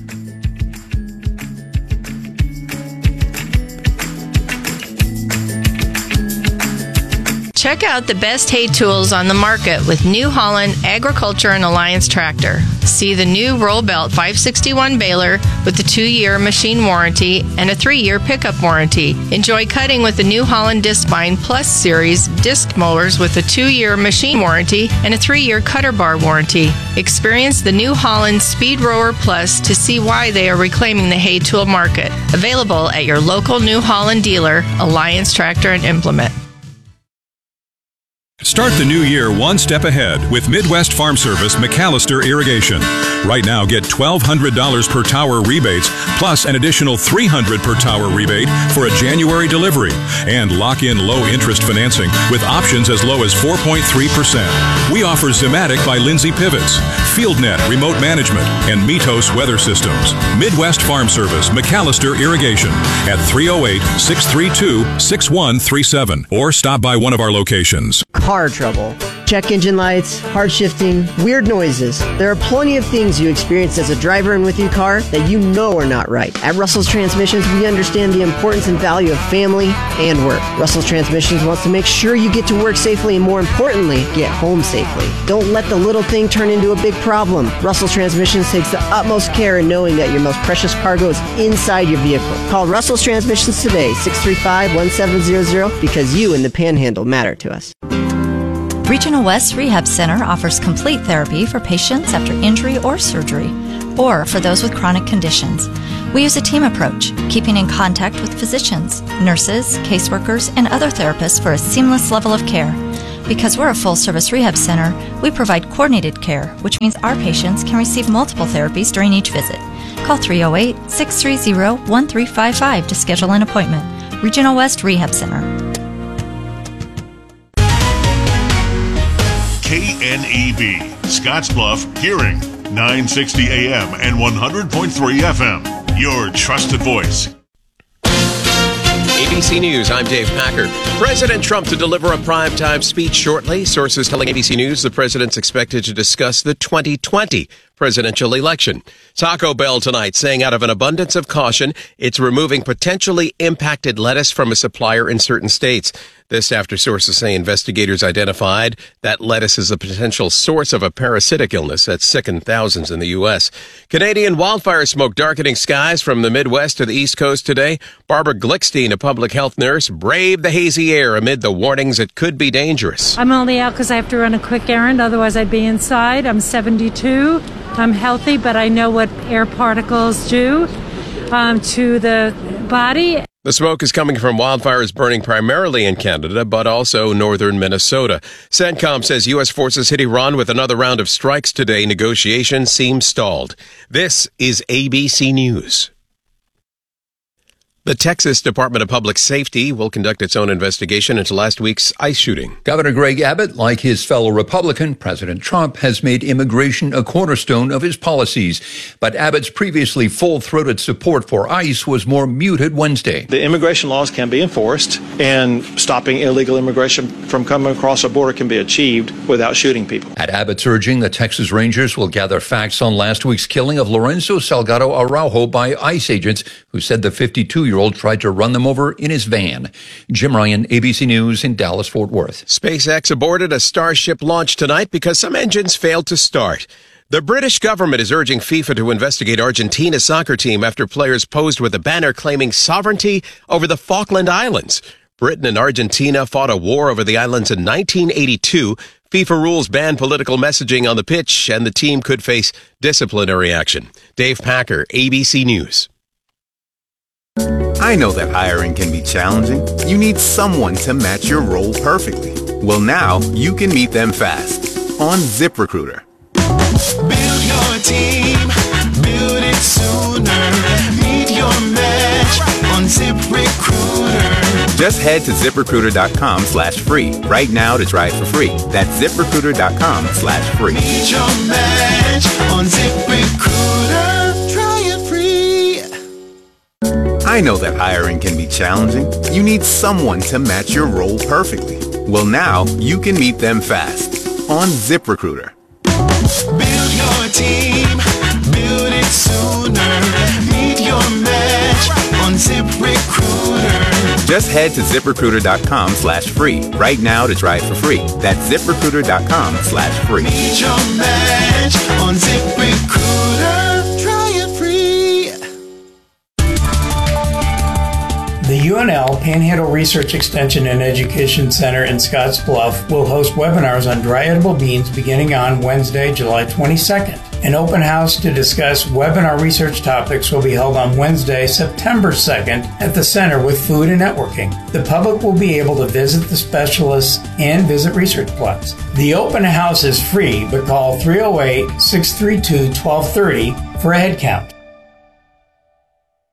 Check out the best hay tools on the market with New Holland Agriculture and Alliance Tractor. See the new Roll Belt five sixty-one baler with the two-year machine warranty and a three-year pickup warranty. Enjoy cutting with the New Holland Discbine Plus Series disc mowers with a two-year machine warranty and a three-year cutter bar warranty. Experience the New Holland Speed Rower Plus to see why they are reclaiming the hay tool market. Available at your local New Holland dealer, Alliance Tractor and Implement. Start the new year one step ahead with Midwest Farm Service McAllister Irrigation. Right now, get twelve hundred dollars per tower rebates, plus an additional three hundred dollars per tower rebate for a January delivery. And lock in low-interest financing with options as low as four point three percent. We offer Zimatic by Lindsay Pivots, FieldNet Remote Management, and Mitos Weather Systems. Midwest Farm Service McAllister Irrigation at three oh eight, six three two, six one three seven or stop by one of our locations. Car trouble. check engine lights, hard shifting, weird noises. There are plenty of things you experience as a driver and with your car that you know are not right. At Russell's Transmissions, we understand the importance and value of family and work. Russell's Transmissions wants to make sure you get to work safely and, more importantly, get home safely. Don't let the little thing turn into a big problem. Russell's Transmissions takes the utmost care in knowing that your most precious cargo is inside your vehicle. Call Russell's Transmissions today, six three five, one seven zero zero, because you and the Panhandle matter to us. Regional West Rehab Center offers complete therapy for patients after injury or surgery, or for those with chronic conditions. We use a team approach, keeping in contact with physicians, nurses, caseworkers, and other therapists for a seamless level of care. Because we're a full-service rehab center, we provide coordinated care, which means our patients can receive multiple therapies during each visit. Call three oh eight, six three zero, one three five five to schedule an appointment. Regional West Rehab Center. K N E B, Scottsbluff, Hearing, nine sixty A M and one hundred point three F M. Your trusted voice. A B C News, I'm Dave Packer. President Trump to deliver a primetime speech shortly. Sources telling A B C News the president's expected to discuss the twenty twenty presidential election. Taco Bell tonight saying out of an abundance of caution, it's removing potentially impacted lettuce from a supplier in certain states. This after sources say investigators identified that lettuce is a potential source of a parasitic illness that sickened thousands in the U S. Canadian wildfire smoke darkening skies from the Midwest to the East Coast today. Barbara Glickstein, a public health nurse, braved the hazy air amid the warnings it could be dangerous. I'm only out because I have to run a quick errand, otherwise I'd be inside. I'm seventy-two. I'm healthy, but I know what air particles do um, to the body. The smoke is coming from wildfires burning primarily in Canada, but also northern Minnesota. CENTCOM says U S forces hit Iran with another round of strikes today. Negotiations seem stalled. This is A B C News. The Texas Department of Public Safety will conduct its own investigation into last week's ICE shooting. Governor Greg Abbott, like his fellow Republican, President Trump, has made immigration a cornerstone of his policies. But Abbott's previously full-throated support for ICE was more muted Wednesday. The immigration laws can be enforced, and stopping illegal immigration from coming across a border can be achieved without shooting people. At Abbott's urging, the Texas Rangers will gather facts on last week's killing of Lorenzo Salgado Araujo by ICE agents who said the fifty-two-year-old tried to run them over in his van. Jim Ryan, A B C News in Dallas-Fort Worth. SpaceX aborted a Starship launch tonight because some engines failed to start. The British government is urging FIFA to investigate Argentina's soccer team after players posed with a banner claiming sovereignty over the Falkland Islands. Britain and Argentina fought a war over the islands in nineteen eighty-two. FIFA rules ban political messaging on the pitch, and the team could face disciplinary action. Dave Packer, A B C News. I know that hiring can be challenging. You need someone to match your role perfectly. Well, now you can meet them fast on ZipRecruiter. Build your team, build it sooner. Meet your match on ZipRecruiter. Just head to ZipRecruiter.com slash free right now to try it for free. That's ZipRecruiter.com slash free. Meet your match on ZipRecruiter. Try it free. I know that hiring can be challenging. You need someone to match your role perfectly. Well, now you can meet them fast on ZipRecruiter. Build your team, build it sooner. Meet your match on ZipRecruiter. Just head to ZipRecruiter.com slash free right now to try it for free. That's ZipRecruiter.com slash free. Meet your match on ZipRecruiter. Try it free. The U N L Panhandle Research Extension and Education Center in Scottsbluff will host webinars on dry edible beans beginning on Wednesday, July twenty-second. An open house to discuss webinar research topics will be held on Wednesday, September second at the center with food and networking. The public will be able to visit the specialists and visit research plots. The open house is free, but call three oh eight, six three two, one two three oh for a head count.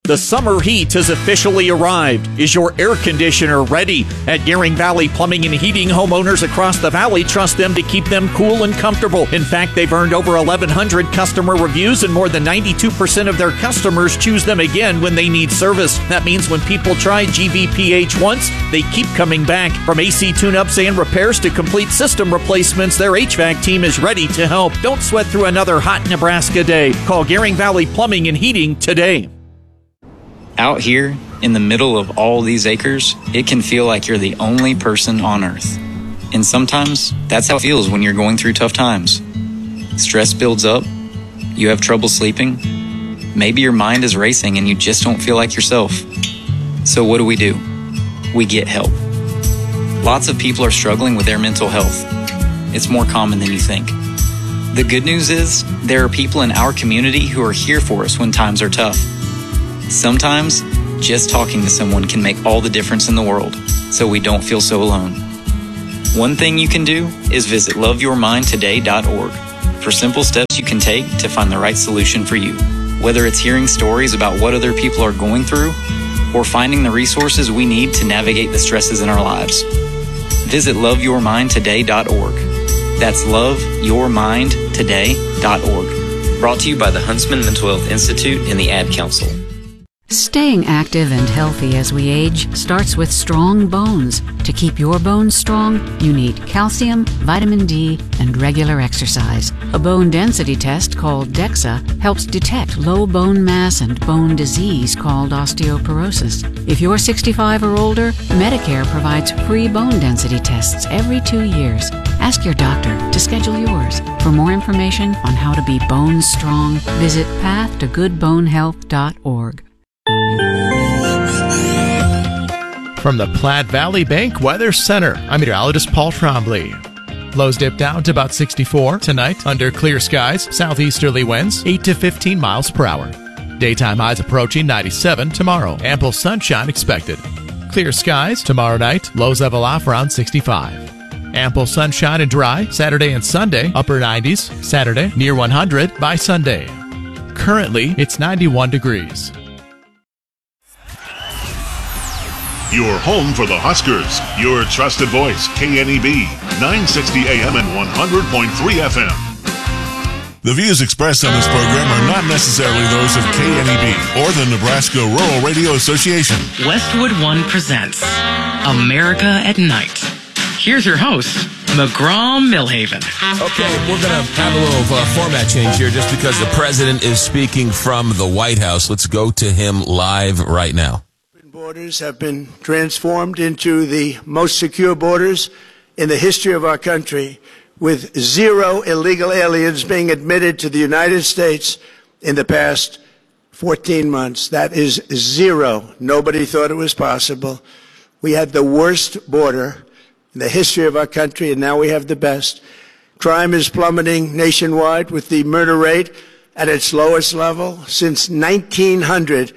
The summer heat has officially arrived. Is your air conditioner ready? At Gearing Valley Plumbing and Heating, homeowners across the valley trust them to keep them cool and comfortable. In fact, they've earned over eleven hundred customer reviews, and more than ninety-two percent of their customers choose them again when they need service. That means when people try G V P H once, they keep coming back. From A C tune-ups and repairs to complete system replacements, their H V A C team is ready to help. Don't sweat through another hot Nebraska day. Call Gearing Valley Plumbing and Heating today. Out here, in the middle of all these acres, it can feel like you're the only person on Earth. And sometimes, that's how it feels when you're going through tough times. Stress builds up, you have trouble sleeping, maybe your mind is racing and you just don't feel like yourself. So what do we do? We get help. Lots of people are struggling with their mental health. It's more common than you think. The good news is, there are people in our community who are here for us when times are tough. Sometimes, just talking to someone can make all the difference in the world, so we don't feel so alone. One thing you can do is visit love your mind today dot org for simple steps you can take to find the right solution for you. Whether it's hearing stories about what other people are going through, or finding the resources we need to navigate the stresses in our lives. Visit love your mind today dot org. That's love your mind today dot org. Brought to you by the Huntsman Mental Health Institute and the Ad Council. Staying active and healthy as we age starts with strong bones. To keep your bones strong, you need calcium, vitamin D, and regular exercise. A bone density test called DEXA helps detect low bone mass and bone disease called osteoporosis. If you're sixty-five or older, Medicare provides free bone density tests every two years. Ask your doctor to schedule yours. For more information on how to be bone strong, visit path to good bone health dot org. From the Platte Valley Bank Weather Center, I'm meteorologist Paul Trombley. Lows dip down to about sixty-four tonight under clear skies, southeasterly winds eight to fifteen miles per hour. Daytime highs approaching ninety-seven tomorrow. Ample sunshine expected. Clear skies tomorrow night, lows level off around sixty-five. Ample sunshine and dry Saturday and Sunday, upper nineties. Saturday, near one hundred by Sunday. Currently, it's ninety-one degrees. Your home for the Huskers. Your trusted voice, K N E B, nine sixty A M and one hundred point three F M. The views expressed on this program are not necessarily those of K N E B or the Nebraska Rural Radio Association. Westwood One presents America at Night. Here's your host, McGraw-Millhaven. Okay, we're going to have a little uh, format change here just because the president is speaking from the White House. Let's go to him live right now. Borders have been transformed into the most secure borders in the history of our country, with zero illegal aliens being admitted to the United States in the past fourteen months. That is zero. Nobody thought it was possible. We had the worst border in the history of our country, and now we have the best. Crime is plummeting nationwide, with the murder rate at its lowest level since nineteen hundred,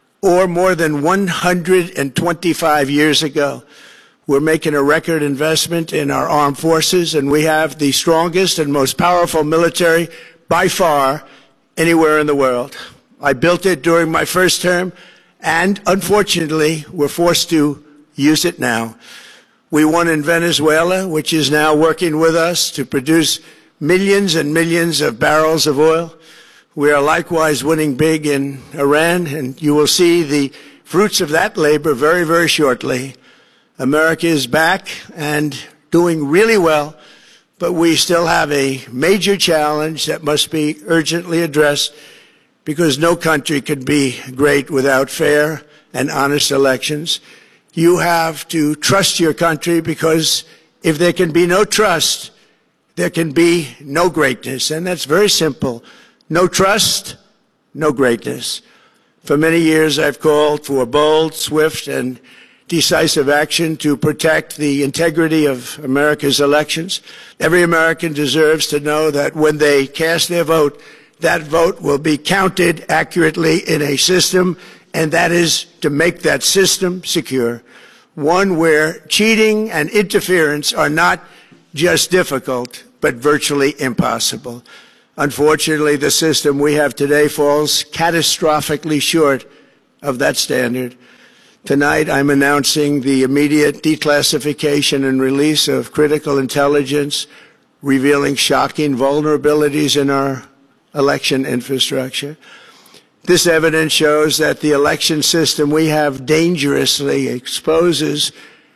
or more than one hundred twenty-five years ago. We're making a record investment in our armed forces, and we have the strongest and most powerful military by far anywhere in the world. I built it during my first term, and unfortunately, we're forced to use it now. We won in Venezuela, which is now working with us to produce millions and millions of barrels of oil. We are likewise winning big in Iran, and you will see the fruits of that labor very, very shortly. America is back and doing really well, but we still have a major challenge that must be urgently addressed, because no country could be great without fair and honest elections. You have to trust your country, because if there can be no trust, there can be no greatness. And that's very simple. No trust, no greatness. For many years, I've called for bold, swift, and decisive action to protect the integrity of America's elections. Every American deserves to know that when they cast their vote, that vote will be counted accurately in a system, and that is to make that system secure. One where cheating and interference are not just difficult, but virtually impossible. Unfortunately, the system we have today falls catastrophically short of that standard. Tonight, I'm announcing the immediate declassification and release of critical intelligence revealing shocking vulnerabilities in our election infrastructure. This evidence shows that the election system we have dangerously exposes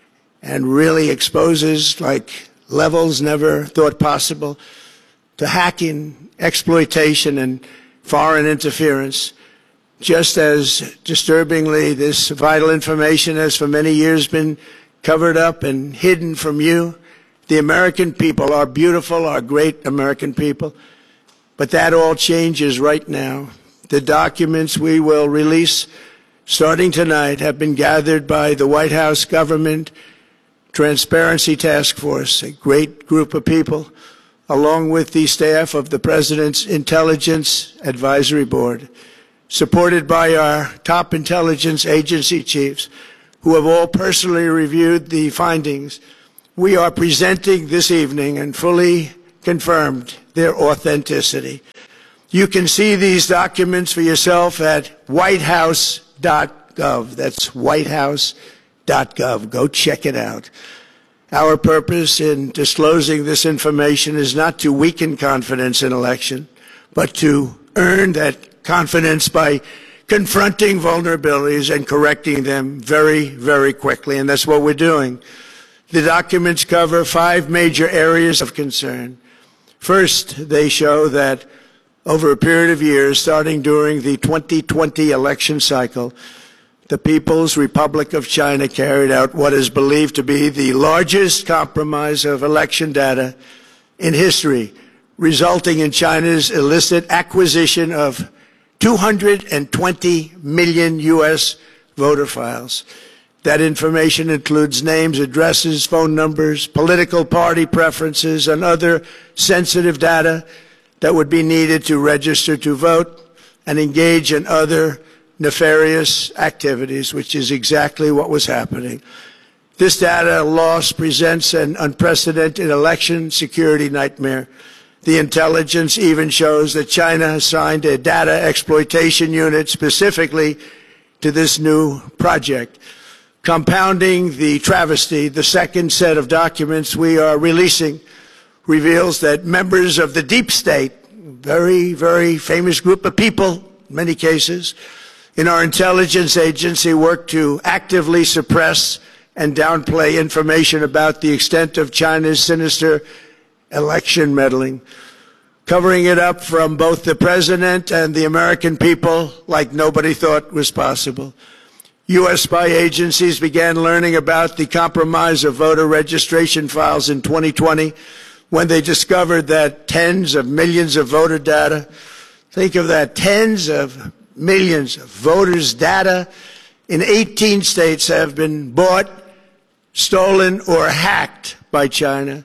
and really exposes like levels never thought possible to hacking, exploitation, and foreign interference. Just as disturbingly, this vital information has for many years been covered up and hidden from you, the American people, our beautiful, our great American people. But that all changes right now. The documents we will release starting tonight have been gathered by the White House Government Transparency Task Force, a great group of people, along with the staff of the President's Intelligence Advisory Board, supported by our top intelligence agency chiefs, who have all personally reviewed the findings. We are presenting this evening and fully confirmed their authenticity. You can see these documents for yourself at white house dot gov. That's white house dot gov. Go check it out. Our purpose in disclosing this information is not to weaken confidence in election, but to earn that confidence by confronting vulnerabilities and correcting them very, very quickly. And that's what we're doing. The documents cover five major areas of concern. First, they show that over a period of years, starting during the twenty twenty election cycle, the People's Republic of China carried out what is believed to be the largest compromise of election data in history, resulting in China's illicit acquisition of two hundred twenty million U S voter files. That information includes names, addresses, phone numbers, political party preferences, and other sensitive data that would be needed to register to vote and engage in other nefarious activities, which is exactly what was happening. This data loss presents an unprecedented election security nightmare. The intelligence even shows that China assigned a data exploitation unit specifically to this new project. Compounding the travesty, the second set of documents we are releasing reveals that members of the deep state, very, very famous group of people, in many cases, in our intelligence agency work to actively suppress and downplay information about the extent of China's sinister election meddling, covering it up from both the president and the American people like nobody thought was possible. U S spy agencies began learning about the compromise of voter registration files in twenty twenty when they discovered that tens of millions of voter data, think of that, tens of millions of voters' data in eighteen states have been bought, stolen, or hacked by China.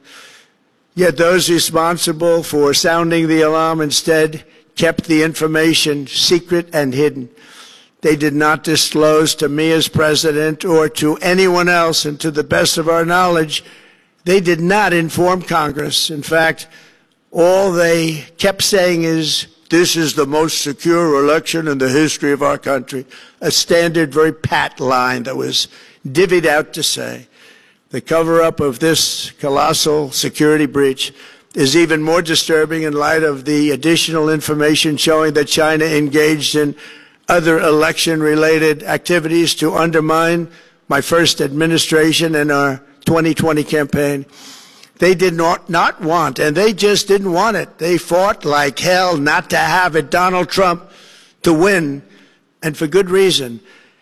Yet those responsible for sounding the alarm instead kept the information secret and hidden. They did not disclose to me as president or to anyone else, and to the best of our knowledge, they did not inform Congress. In fact, all they kept saying is, this is the most secure election in the history of our country. A standard, very pat line that was divvied out to say. The cover-up of this colossal security breach is even more disturbing in light of the additional information showing that China engaged in other election-related activities to undermine my first administration and our twenty twenty campaign. They did not, not want, and they just didn't want it. They fought like hell not to have it, Donald Trump, to win, and for good reason.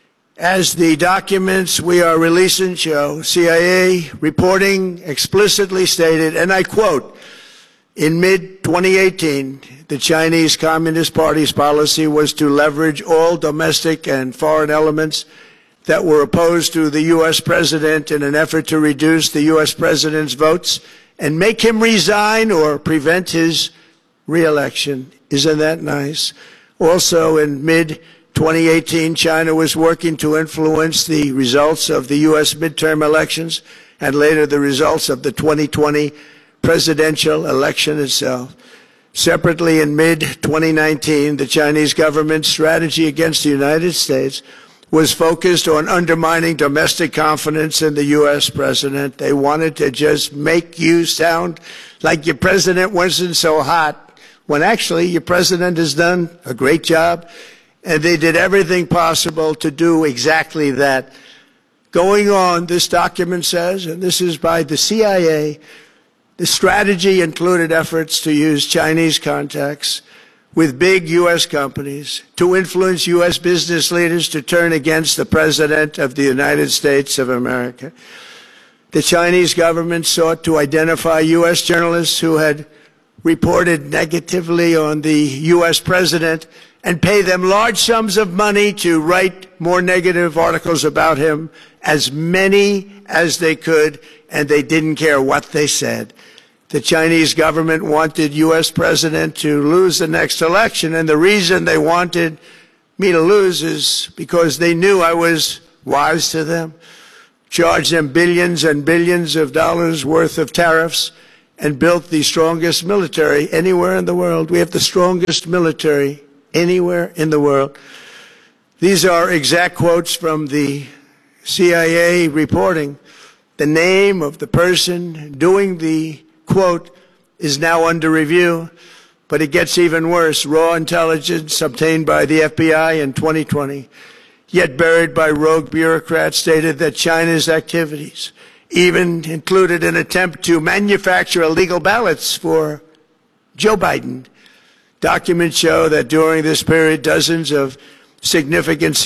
As the documents we are releasing show, C I A reporting explicitly stated, and I quote, in mid twenty eighteen, the Chinese Communist Party's policy was to leverage all domestic and foreign elements that were opposed to the U S president in an effort to reduce the U S president's votes and make him resign or prevent his re-election. Isn't that nice? Also, in mid twenty eighteen, China was working to influence the results of the U S midterm elections and later the results of the twenty twenty presidential election itself. Separately, in mid twenty nineteen, the Chinese government's strategy against the United States was focused on undermining domestic confidence in the U S president. They wanted to just make you sound like your president wasn't so hot, when actually your president has done a great job, and they did everything possible to do exactly that. Going on, this document says, and this is by the C I A, the strategy included efforts to use Chinese contacts with big U S companies to influence U S business leaders to turn against the President of the United States of America. The Chinese government sought to identify U S journalists who had reported negatively on the U S president and pay them large sums of money to write more negative articles about him, as many as they could, and they didn't care what they said. The Chinese government wanted U S president to lose the next election, and the reason they wanted me to lose is because they knew I was wise to them, charged them billions and billions of dollars worth of tariffs, and built the strongest military anywhere in the world. We have the strongest military anywhere in the world. These are exact quotes from the C I A reporting. The name of the person doing the quote is now under review, but it gets even worse. Raw intelligence obtained by the F B I in twenty twenty, yet buried by rogue bureaucrats, stated that China's activities even included an attempt to manufacture illegal ballots for Joe Biden. Documents show that during this period, dozens of significant